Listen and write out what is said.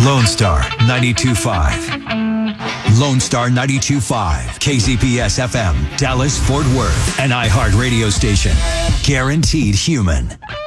Lone Star 92.5. Lone Star 92.5. KZPS FM, Dallas, Fort Worth. An iHeart radio station. Guaranteed human.